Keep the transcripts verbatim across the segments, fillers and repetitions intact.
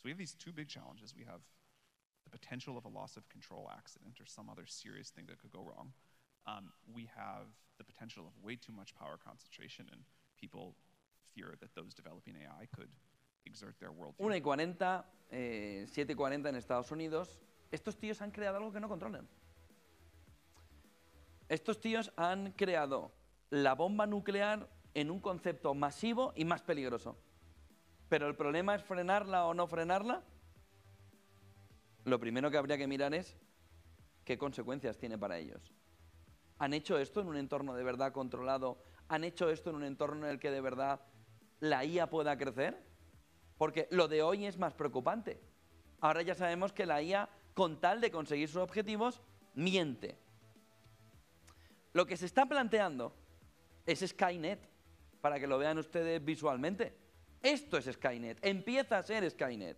we have these two big challenges. We have the potential of a loss of control accident or some other serious thing that could go wrong. Um, we have the potential of way too much power concentration, and people fear that those developing A I could exert their worldview. una y cuarenta, eh, siete y cuarenta en Estados Unidos. Estos tíos han creado algo que no controlan. Estos tíos han creado la bomba nuclear en un concepto masivo y más peligroso. Pero el problema es frenarla o no frenarla. Lo primero que habría que mirar es qué consecuencias tiene para ellos. ¿Han hecho esto en un entorno de verdad controlado? ¿Han hecho esto en un entorno en el que de verdad la I A pueda crecer? Porque lo de hoy es más preocupante. Ahora ya sabemos que la I A, con tal de conseguir sus objetivos, miente. Lo que se está planteando es Skynet, para que lo vean ustedes visualmente. Esto es Skynet, empieza a ser Skynet.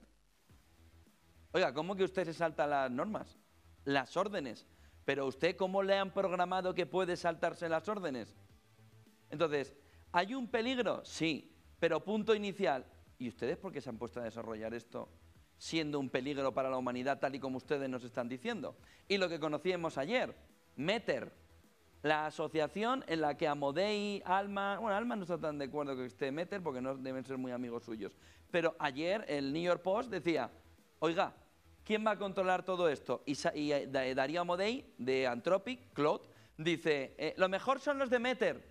Oiga, ¿cómo que usted se salta las normas, las órdenes? Pero usted, ¿cómo le han programado que puede saltarse las órdenes? Entonces, ¿hay un peligro? Sí, pero punto inicial. ¿Y ustedes por qué se han puesto a desarrollar esto siendo un peligro para la humanidad, tal y como ustedes nos están diciendo? Y lo que conocíamos ayer, Meter, la asociación en la que Amodei, Alma... Bueno, Alma no está tan de acuerdo que esté Meter porque no deben ser muy amigos suyos. Pero ayer el New York Post decía, oiga, ¿quién va a controlar todo esto? Y, y Darío Amodei, de Anthropic, Claude, dice, eh, lo mejor son los de Meter.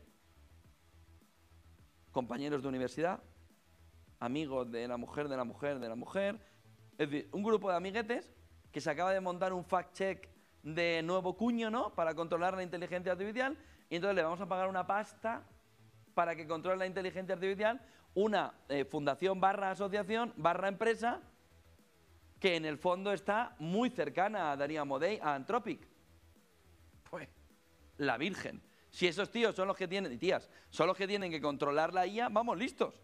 Compañeros de universidad, amigos de la mujer, de la mujer, de la mujer. Es decir, un grupo de amiguetes que se acaba de montar un fact-check de nuevo cuño, ¿no?, para controlar la inteligencia artificial, y entonces le vamos a pagar una pasta para que controle la inteligencia artificial, una eh, fundación barra asociación barra empresa que en el fondo está muy cercana a Darío Amodei, a Anthropic. Pues, la Virgen. Si esos tíos son los que tienen, y tías, son los que tienen que controlar la I A, vamos, listos.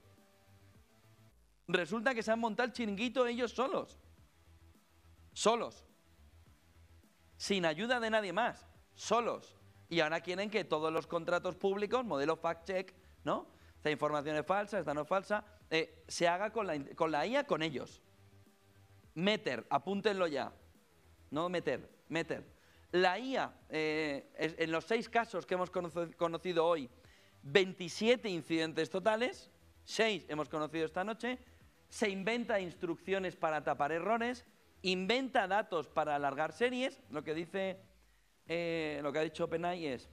Resulta que se han montado el chiringuito ellos solos. Solos. Sin ayuda de nadie más. Solos. Y ahora quieren que todos los contratos públicos, modelo fact-check, ¿no? Esta información es falsa, esta no es falsa, eh, se haga con la, con la I A, con ellos. Meter, apúntenlo ya. No meter, meter. La I A, eh, en los seis casos que hemos conocido hoy, veintisiete incidentes totales, seis hemos conocido esta noche, se inventa instrucciones para tapar errores, inventa datos para alargar series. Lo que dice, eh, lo que ha dicho OpenAI es,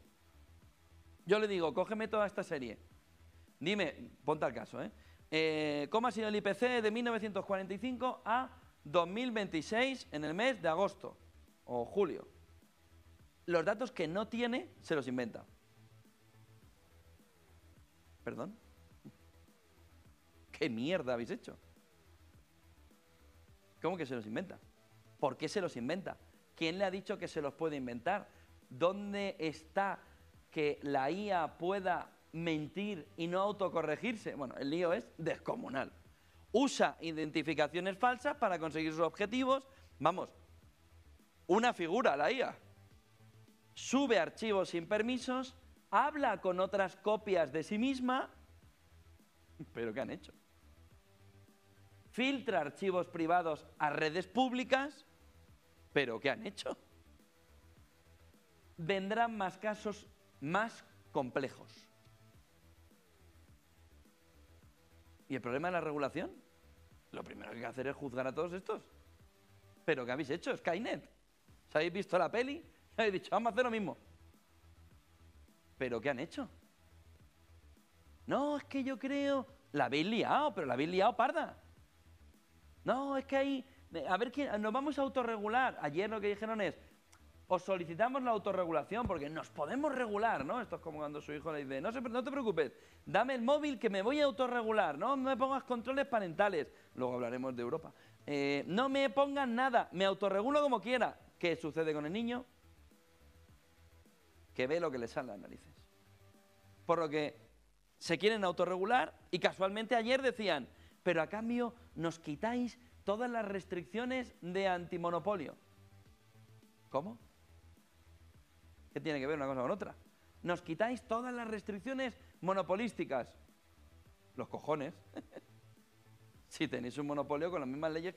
yo le digo, cógeme toda esta serie, dime, ponte al caso, ¿eh? Eh, ¿cómo ha sido el I P C de mil novecientos cuarenta y cinco a dos mil veintiséis en el mes de agosto o julio? Los datos que no tiene, se los inventa. ¿Perdón? ¿Qué mierda habéis hecho? ¿Cómo que se los inventa? ¿Por qué se los inventa? ¿Quién le ha dicho que se los puede inventar? ¿Dónde está que la I A pueda mentir y no autocorregirse? Bueno, el lío es descomunal. Usa identificaciones falsas para conseguir sus objetivos. Vamos, una figura la I A. Sube archivos sin permisos, habla con otras copias de sí misma. ¿Pero qué han hecho? Filtra archivos privados a redes públicas. ¿Pero qué han hecho? Vendrán más casos más complejos. ¿Y el problema de la regulación? Lo primero que hay que hacer es juzgar a todos estos. ¿Pero qué habéis hecho? Skynet. ¿Os habéis visto la peli? Y habéis dicho, vamos a hacer lo mismo. ¿Pero qué han hecho? No, es que yo creo... La habéis liado, pero la habéis liado parda. No, es que ahí... A ver, quién, nos vamos a autorregular. Ayer lo que dijeron es, os solicitamos la autorregulación porque nos podemos regular, ¿no? Esto es como cuando su hijo le dice, no, se, no te preocupes, dame el móvil que me voy a autorregular, no me pongas controles parentales. Luego hablaremos de Europa. Eh, no me pongan nada, me autorregulo como quiera. ¿Qué sucede con el niño? Que ve lo que le sale a las narices. Por lo que se quieren autorregular y casualmente ayer decían, pero a cambio nos quitáis todas las restricciones de antimonopolio. ¿Cómo? ¿Qué tiene que ver una cosa con otra? Nos quitáis todas las restricciones monopolísticas. Los cojones. Si tenéis un monopolio con las mismas leyes